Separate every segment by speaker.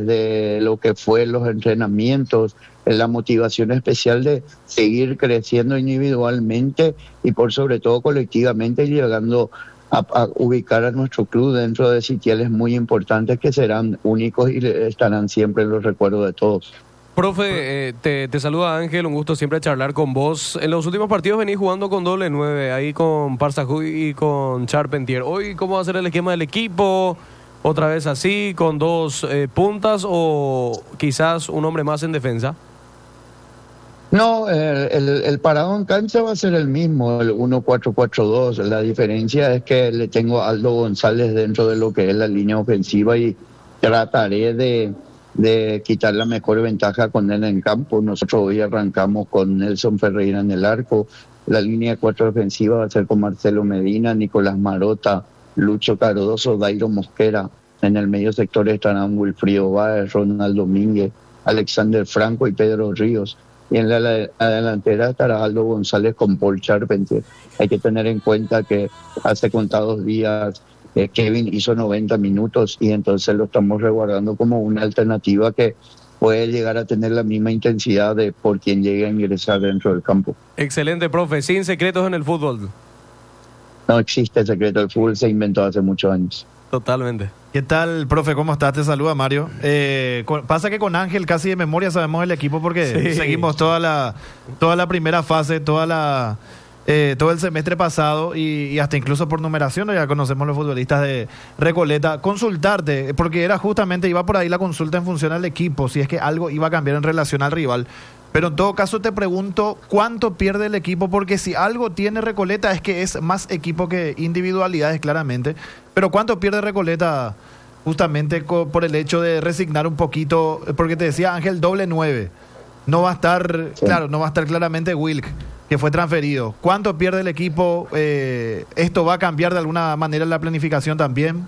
Speaker 1: de lo que fue los entrenamientos, la motivación especial de seguir creciendo individualmente y por sobre todo colectivamente, llegando a ubicar a nuestro club dentro de sitiales muy importantes que serán únicos y estarán siempre en los recuerdos de todos.
Speaker 2: Profe, te saluda Ángel, un gusto siempre charlar con vos. En los últimos partidos venís jugando con doble 9, ahí con Parsajuy y con Charpentier. Hoy, ¿cómo va a ser el esquema del equipo? ¿Otra vez así, con dos puntas o quizás un hombre más en defensa?
Speaker 1: No, el parado en cancha va a ser el mismo, el 1-4-4-2. La diferencia es que le tengo a Aldo González dentro de lo que es la línea ofensiva y trataré de quitar la mejor ventaja con él en campo. Nosotros hoy arrancamos con Nelson Ferreira en el arco. La línea 4 defensiva va a ser con Marcelo Medina, Nicolás Marota, Lucho Cardoso, Dairo Mosquera. En el medio sector estarán Wilfrido Báez, Ronald Domínguez, Alexander Franco y Pedro Ríos. Y en la delantera estará Aldo González con Paul Charpentier. Hay que tener en cuenta que hace contados días Kevin hizo 90 minutos y entonces lo estamos resguardando como una alternativa que puede llegar a tener la misma intensidad de por quien llegue a ingresar dentro del campo.
Speaker 2: Excelente, profe. Sin secretos en el fútbol.
Speaker 1: No existe secreto, el fútbol se inventó hace muchos años.
Speaker 2: Totalmente.
Speaker 3: ¿Qué tal, profe? ¿Cómo estás? Te saluda Mario. Pasa que con Ángel casi de memoria sabemos el equipo porque seguimos toda la primera fase, todo el semestre pasado y hasta incluso por numeración ya conocemos los futbolistas de Recoleta. Consultarte, porque era justamente, iba por ahí la consulta en función al equipo, si es que algo iba a cambiar en relación al rival. Pero en todo caso te pregunto, ¿cuánto pierde el equipo? Porque si algo tiene Recoleta es que es más equipo que individualidades, claramente. Pero ¿cuánto pierde Recoleta justamente por el hecho de resignar un poquito? Porque te decía Ángel, doble 9. No va a estar, claro, no va a estar claramente Wilk, que fue transferido. ¿Cuánto pierde el equipo? ¿Esto va a cambiar de alguna manera la planificación también?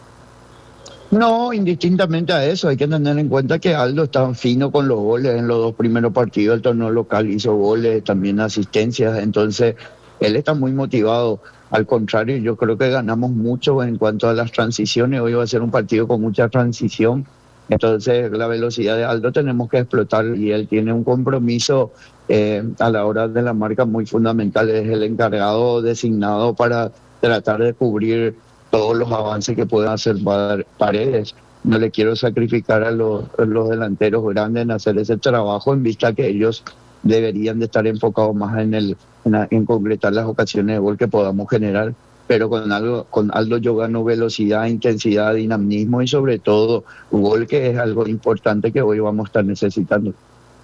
Speaker 1: No, indistintamente a eso, hay que tener en cuenta que Aldo está fino con los goles. En los dos primeros partidos del torneo local hizo goles, también asistencias, entonces él está muy motivado. Al contrario, yo creo que ganamos mucho en cuanto a las transiciones. Hoy va a ser un partido con mucha transición, entonces la velocidad de Aldo tenemos que explotar y él tiene un compromiso a la hora de la marca muy fundamental. Es el encargado designado para tratar de cubrir todos los avances que puedan hacer Paredes. No le quiero sacrificar a los delanteros grandes en hacer ese trabajo, en vista que ellos deberían de estar enfocados más en concretar las ocasiones de gol que podamos generar. Pero con Aldo yo gano velocidad, intensidad, dinamismo y sobre todo gol, que es algo importante que hoy vamos a estar necesitando.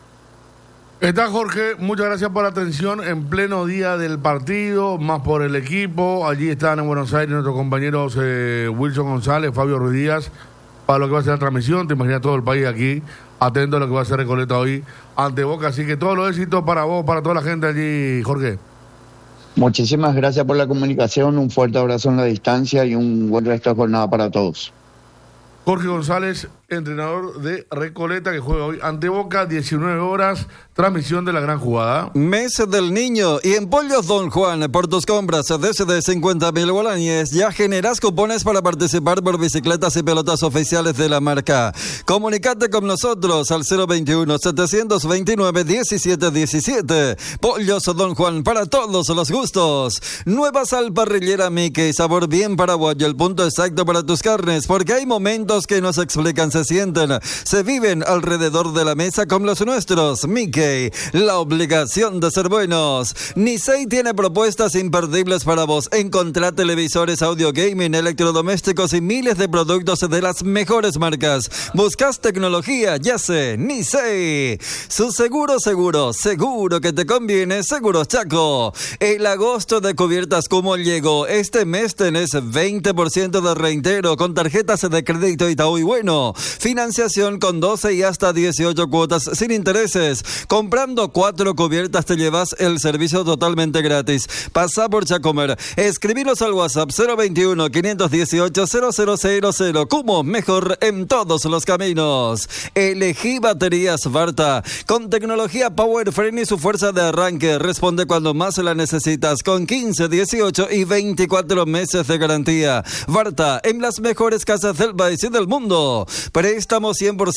Speaker 4: Está Jorge, muchas gracias por la atención en pleno día del partido, más por el equipo. Allí están en Buenos Aires nuestros compañeros Wilson González, Fabio Ruiz Díaz, para lo que va a ser la transmisión. Te imaginas todo el país aquí, atento a lo que va a ser Recoleta hoy ante Boca. Así que todos los éxitos para vos, para toda la gente allí, Jorge.
Speaker 1: Muchísimas gracias por la comunicación, un fuerte abrazo en la distancia y un buen resto de jornada para todos.
Speaker 4: Jorge González, entrenador de Recoleta, que juega hoy ante Boca, 19 horas, transmisión de la gran jugada.
Speaker 5: Mes del Niño y en Pollos Don Juan, por tus compras desde de 50.000 guaraníes, ya generas cupones para participar por bicicletas y pelotas oficiales de la marca. Comunicate con nosotros al 021-729-1717. Pollos Don Juan, para todos los gustos. Nueva sal parrillera Mickey, sabor bien paraguayo, el punto exacto para tus carnes, porque hay momentos que no se explican, se sienten, se viven alrededor de la mesa con los nuestros. Mickey, la obligación de ser buenos. Nisei tiene propuestas imperdibles para vos. Encontrá televisores, audio gaming, electrodomésticos y miles de productos de las mejores marcas. Buscas tecnología, ya sé, Nisei. Su seguro que te conviene. Seguros Chaco. El agosto de cubiertas como llegó. Este mes tenés 20% de reintegro con tarjetas de crédito Itaú y Bueno. Financiación con 12 y hasta 18 cuotas sin intereses. Comprando 4 cubiertas te llevas el servicio totalmente gratis. Pasa por Chacomer. Escribiros al WhatsApp 021-518-0000. Como mejor en todos los caminos. Elegí baterías Varta. Con tecnología Power Frame y su fuerza de arranque. Responde cuando más la necesitas. Con 15, 18 y 24 meses de garantía. Varta, en las mejores casas del país y del mundo. Préstamo 100%